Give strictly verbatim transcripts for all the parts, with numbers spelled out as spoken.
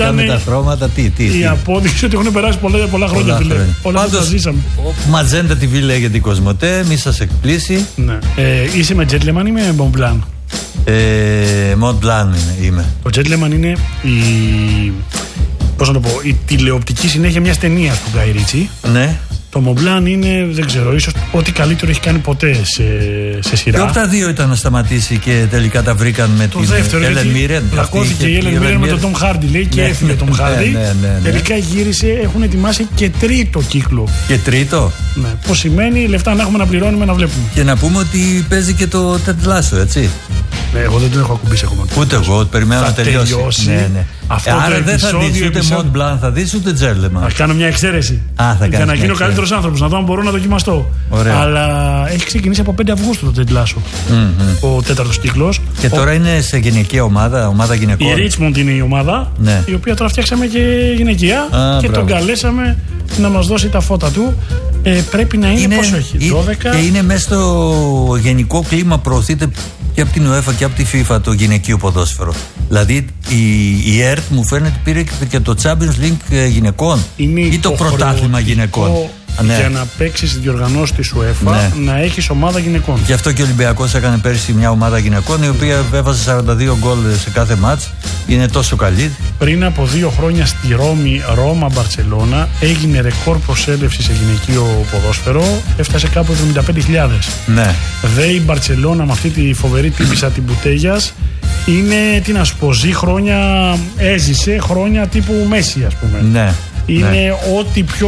Ήταν με τα χρώματα, τι, τι. Η τι. απόδειξη ότι έχουν περάσει πολλά, πολλά χρόνια. Πολλά χρόνια. Όλα αυτά ζήσαμε. Ματζέντα τι βι λέγεται η Κοσμοτέ, μη σας εκπλήσει. Ναι. Ε, είσαι με Gentleman ή με Mont Blanc? Ε, Mont Blanc είμαι. Το Gentleman είναι η, πώς να το πω, η τηλεοπτική συνέχεια μιας ταινίας του Γκάι Ρίτσι. Ναι. Το Mont Blanc είναι, δεν ξέρω, ίσως ό,τι καλύτερο έχει κάνει ποτέ σε, σε σειρά. Και από τα δύο ήταν να σταματήσει και τελικά τα βρήκαν με το την Έλεν Μίρεν. Πλακώθηκε η Έλεν Μίρεν με τον Τόμ Χάρντι, λέει, και έφυγε ο Τόμ Χάρντι. Τελικά γύρισε, έχουν ετοιμάσει και τρίτο κύκλο. Και τρίτο. Ναι. Πώς σημαίνει λεφτά να έχουμε να πληρώνουμε να βλέπουμε. Και να πούμε ότι παίζει και το Τεντ Λάσο, έτσι. Ναι, εγώ δεν το έχω ακουμπήσει ακόμα. Ούτε εγώ, περιμένω να τελειώσει. τελειώσει. Ναι, ναι. Αυτό Άρα το δεν θα δεις ούτε Mont Blanc, θα δεις ούτε Gentleman. Θα κάνω μια εξαίρεση. Α, θα για να γίνω καλύτερος άνθρωπος, να δω αν μπορώ να δοκιμαστώ. Ωραία. Αλλά έχει ξεκινήσει από πέντε Αυγούστου το Ted Lasso. Mm-hmm. Ο τέταρτος κύκλος. Και τώρα ο... είναι σε γυναικεία ομάδα, ομάδα γυναικών. Η Richmond είναι η ομάδα, ναι. η οποία τώρα φτιάξαμε και γυναικεία. Α, και μπράβο. Τον καλέσαμε να μας δώσει τα φώτα του. Ε, πρέπει να είναι, είναι πόσο έχει, δώδεκα. Και είναι μέσα στο γενικό κλίμα, προωθείται και από την UEFA και από τη FIFA το γυναικείο ποδόσφαιρο. Δηλαδή η, η ΕΡΤ μου φαίνεται πήρε και το Champions League γυναικών είναι ή το πρωτάθλημα γυναικών. Ναι. Για να παίξει στη διοργανώση τη UEFA, ναι. να έχει ομάδα γυναικών. Γι' αυτό και ο Ολυμπιακός έκανε πέρσι μια ομάδα γυναικών η οποία έβαζε σαράντα δύο γκολ σε κάθε μάτς. Είναι τόσο καλή. Πριν από δύο χρόνια στη Ρώμη, Ρώμα, Μπαρτσελώνα, έγινε ρεκόρ προσέλευση σε γυναικείο ποδόσφαιρο. Έφτασε κάπου εβδομήντα πέντε χιλιάδες. Ναι. Δε η Μπαρτσελώνα με αυτή τη φοβερή τύπισσα την Μπουτέγιας είναι, τι να σου πω, ζει χρόνια, έζησε χρόνια τύπου Μέση, ας πούμε. Ναι. Είναι ναι. ό,τι πιο,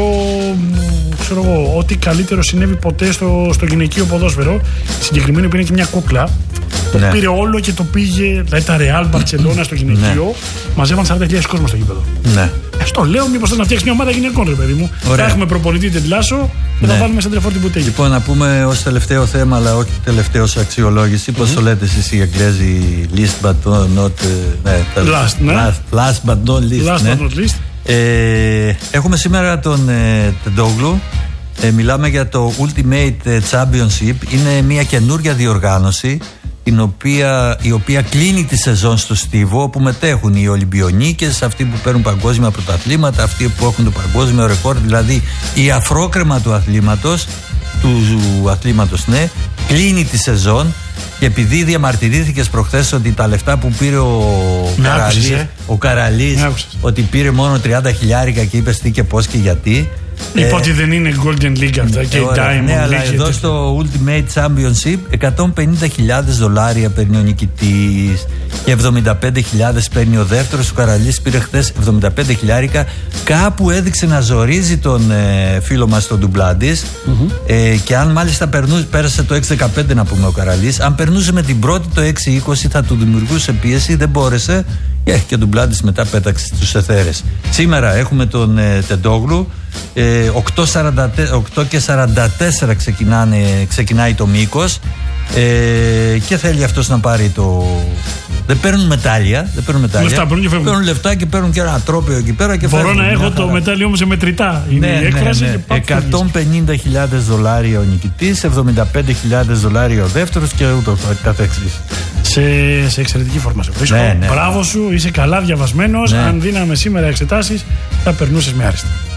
ξέρω εγώ, ό,τι καλύτερο συνέβη ποτέ στο, στο γυναικείο ποδόσφαιρο. Συγκεκριμένη που είναι και μια κούκλα. Το ναι. πήρε όλο και το πήγε, δηλαδή τα Real Barcelona στο γυναικείο, ναι. μαζεύαν σαράντα χιλιάδες κόσμο στο γήπεδο. Ναι. Ε, στο λέω, μήπως θες να φτιάξει μια ομάδα γυναικών, ρε παιδί μου. Ωραία. Θα έχουμε προπονητή Ted Lasso και ναι. θα βάλουμε σαν τρεφόρ την Μπουτέγια. Λοιπόν, να πούμε ως τελευταίο θέμα, αλλά όχι τελευταίο ως αξιολόγηση, mm-hmm. πώς το λέτε εσείς οι Αγγλέζοι, list but not. Ναι, last, ναι. Last, last but not least. Last ναι. but not least. Ε, έχουμε σήμερα τον ε, Τεντόγλου. Ε, μιλάμε για το Ultimate Championship. Είναι μια καινούργια διοργάνωση την οποία, η οποία κλείνει τη σεζόν στο Στίβο, όπου μετέχουν οι Ολυμπιονίκες, αυτοί που παίρνουν παγκόσμια πρωταθλήματα, αυτοί που έχουν το παγκόσμιο ρεκόρ, δηλαδή η αφρόκρεμα του αθλήματος, του αθλήματος, ναι, κλείνει τη σεζόν. Και επειδή διαμαρτυρήθηκες προχθές ότι τα λεφτά που πήρε ο Καραλής, ε? ο Καραλής ότι πήρε μόνο τριάντα χιλιάρικα και είπες τι και πώς και γιατί. Είπα ε, ότι δεν είναι Golden League αυτά ε, και η Diamond ναι, League. Αλλά εδώ στο Ultimate Championship εκατόν πενήντα χιλιάδες δολάρια παίρνει ο νικητής και εβδομήντα πέντε χιλιάδες παίρνει ο δεύτερος. Ο Καραλής πήρε χθες εβδομήντα πέντε χιλιάρικα. Κάπου έδειξε να ζορίζει τον ε, φίλο μας τον Ντουμπλάντης. Mm-hmm. ε, και αν μάλιστα περνούσε, πέρασε το έξι δεκαπέντε να πούμε ο Καραλής, αν περνούσε με την πρώτη το έξι είκοσι θα του δημιουργούσε πίεση, δεν μπόρεσε. Yeah, και ο Ντουμπλάντης μετά πέταξε στους εθέρες. Σήμερα έχουμε τον ε, Τεντόγλου. ε, οκτώ και σαράντα τέσσερα ξεκινάνε, ξεκινάει το μήκος. Ε, και θέλει αυτός να πάρει το. Δεν παίρνουν μετάλλια. Δεν παίρνουν μετάλλια. Λεφτά, παίρνουν, και παίρνουν λεφτά και παίρνουν και ένα τρόπαιο εκεί πέρα. Και μπορώ να έχω το μετάλλιο όμως σε μετρητά. Είναι ναι, η έκφραση. Ναι, ναι. εκατόν πενήντα χιλιάδες δολάρια ο νικητής, εβδομήντα πέντε χιλιάδες δολάρια ο δεύτερος και ούτω καθεξής. Σε, σε εξαιρετική φόρμα σε βρίσκω. Ναι, ναι, μπράβο σου, είσαι καλά διαβασμένος. Ναι. Αν δίναμε σήμερα εξετάσεις, θα περνούσες με άριστα.